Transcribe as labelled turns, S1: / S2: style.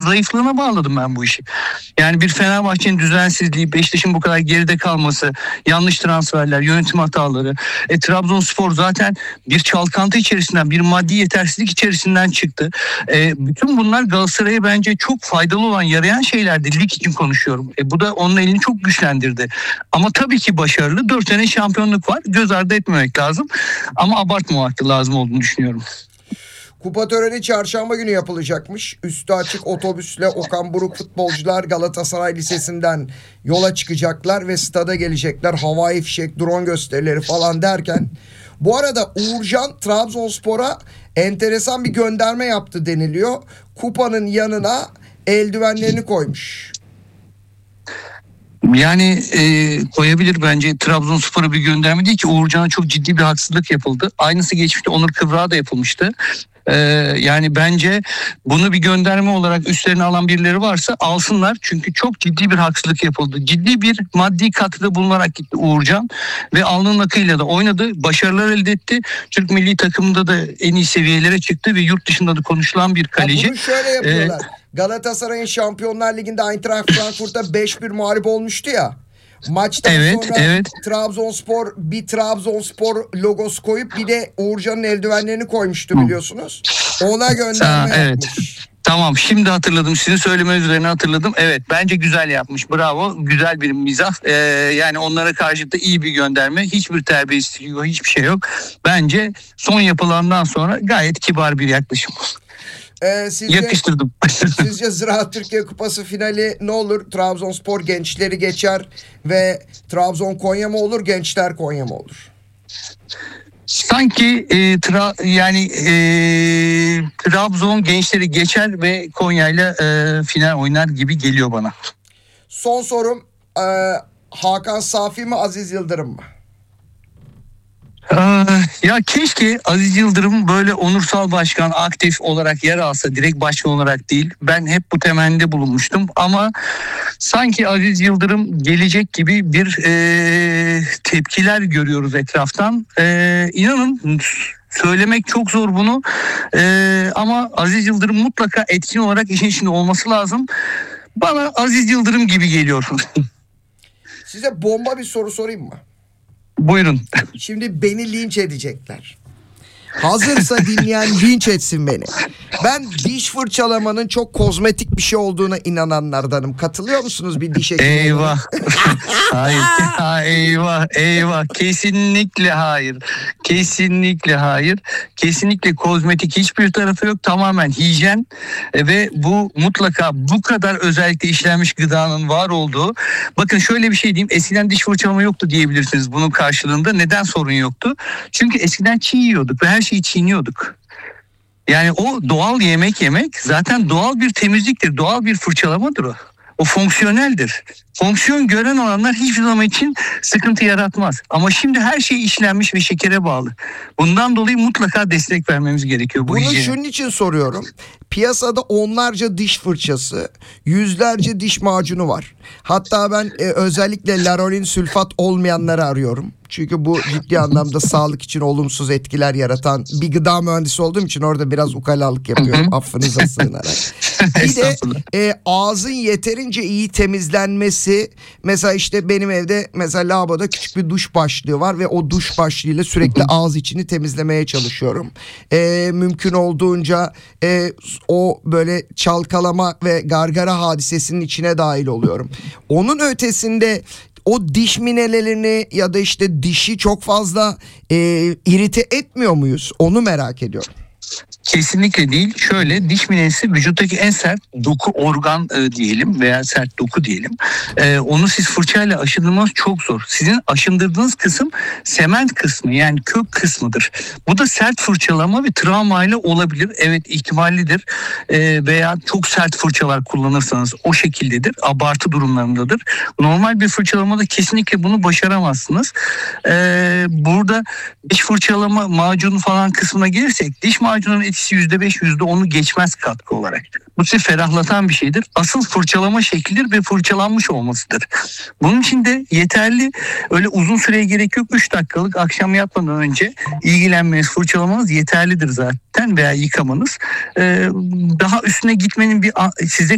S1: zayıflığına bağladım ben bu işi. Yani bir Fenerbahçe'nin düzensizliği, Beşiktaş'ın bu kadar geride kalması, yanlış transferler, yönetim hataları. Trabzonspor zaten bir çalkantı içerisinden, bir maddi yetersizlik içerisinden çıktı. Bütün bunlar Galatasaray'a bence çok faydalı olan, yarayan şeylerdi. Lig için konuşuyorum. Bu da onun elini çok güçlendirdi. Ama tabii ki başarılı. 4 tane şampiyonluk var. Göz ardı etmemek lazım. Ama abartmamak da lazım olduğunu düşünüyorum.
S2: Kupa töreni çarşamba günü yapılacakmış. Üstü açık otobüsle Okan Buruk futbolcular Galatasaray Lisesi'nden yola çıkacaklar ve stada gelecekler. Havai fişek, drone gösterileri falan derken. Bu arada Uğurcan Trabzonspor'a enteresan bir gönderme yaptı deniliyor. Kupanın yanına eldivenlerini koymuş.
S1: Yani koyabilir bence. Trabzonspor'a bir gönderme değil ki, Uğurcan'a çok ciddi bir haksızlık yapıldı. Aynısı geçmişte Onur Kıvrak'a da yapılmıştı. Yani bence bunu bir gönderme olarak üstlerine alan birileri varsa alsınlar. Çünkü çok ciddi bir haksızlık yapıldı. Ciddi bir maddi katkıda bulunarak gitti Uğurcan ve alnının akıyla da oynadı. Başarılar elde etti. Türk milli takımında da en iyi seviyelere çıktı ve yurt dışında da konuşulan bir kaleci.
S2: Bunu şöyle yapıyorlar. Galatasaray'ın Şampiyonlar Ligi'nde Eintracht Frankfurt'ta 5-1 mağlup olmuştu ya. Maçtan sonra Trabzonspor bir Trabzonspor logosu koyup bir de Uğurcan'ın eldivenlerini koymuştu biliyorsunuz. Ona gönderme yapmış.
S1: Tamam, şimdi hatırladım. Sizin söylemeniz üzerine hatırladım. Evet, bence güzel yapmış. Bravo. Güzel bir mizah. Yani onlara karşı da iyi bir gönderme. Hiçbir terbiyesizlik yok, hiçbir şey yok. Bence son yapılandan sonra gayet kibar bir yaklaşım. Yakıştırdım.
S2: Sizce Ziraat Türkiye Kupası finali ne olur? Trabzonspor gençleri geçer ve Trabzon Konya mı olur, gençler Konya mı olur?
S1: Sanki Trabzon gençleri geçer ve Konya'yla final oynar gibi geliyor bana.
S2: Son sorum, Hakan Safi mi, Aziz Yıldırım mı?
S1: Ya keşke Aziz Yıldırım böyle onursal başkan, aktif olarak yer alsa, direkt başkan olarak değil. Ben hep bu temennide bulunmuştum ama sanki Aziz Yıldırım gelecek gibi bir tepkiler görüyoruz etraftan. İnanın söylemek çok zor bunu, ama Aziz Yıldırım mutlaka etkin olarak işin içinde olması lazım. Bana Aziz Yıldırım gibi geliyor.
S2: Size bomba bir soru sorayım mı?
S1: Buyurun.
S2: Şimdi beni linç edecekler. Hazırsa dinleyen linç etsin beni. Ben diş fırçalamanın çok kozmetik bir şey olduğuna inananlardanım. Katılıyor musunuz bir diş hekimi?
S1: Eyvah. Hayır. Eyvah. Kesinlikle hayır. Kesinlikle kozmetik hiçbir tarafı yok. Tamamen hijyen ve bu mutlaka bu kadar özellikle işlenmiş gıdanın var olduğu. Bakın şöyle bir şey diyeyim. Eskiden diş fırçalama yoktu diyebilirsiniz bunun karşılığında. Neden sorun yoktu? Çünkü eskiden çiğ yiyorduk ve her şeyi çiğniyorduk. Yani o doğal yemek zaten doğal bir temizliktir. Doğal bir fırçalamadır o. O fonksiyoneldir. Fonksiyon gören olanlar hiçbir zaman için sıkıntı yaratmaz. Ama şimdi her şey işlenmiş ve şekere bağlı. Bundan dolayı mutlaka destek vermemiz gerekiyor bu
S2: Bunu şunun için soruyorum. Piyasada onlarca diş fırçası, yüzlerce diş macunu var. Hatta ben özellikle larolin sülfat olmayanları arıyorum. Çünkü bu ciddi anlamda sağlık için olumsuz etkiler yaratan bir gıda mühendisi olduğum için orada biraz ukalalık yapıyorum. Affınıza sığınarak. Bir de ağzın yeterince iyi temizlenmesi. Mesela işte benim evde mesela lavaboda küçük bir duş başlığı var ve o duş başlığıyla sürekli ağız içini temizlemeye çalışıyorum. Mümkün olduğunca o böyle çalkalama ve gargara hadisesinin içine dahil oluyorum. Onun ötesinde o diş minelerini ya da işte dişi çok fazla irite etmiyor muyuz? Onu merak ediyorum.
S1: Kesinlikle değil. Şöyle, diş minesi vücuttaki en sert doku organ diyelim veya sert doku diyelim. Onu siz fırçayla aşındırmanız çok zor. Sizin aşındırdığınız kısım sement kısmı, yani kök kısmıdır. Bu da sert fırçalama ve travmayla olabilir. Evet, ihtimallidir. Veya çok sert fırçalar kullanırsanız o şekildedir. Abartı durumlarındadır. Normal bir fırçalamada kesinlikle bunu başaramazsınız. Burada diş fırçalama macunu falan kısmına gelirsek, diş macununun etkisi %5, %10'u geçmez katkı olarak. Bu sizi ferahlatan bir şeydir. Asıl fırçalama şeklidir ve fırçalanmış olmasıdır. Bunun için de yeterli, öyle uzun süreye gerek yok. 3 dakikalık akşam yatmadan önce ilgilenmeniz, fırçalamanız yeterlidir zaten veya yıkamanız. Daha üstüne gitmenin size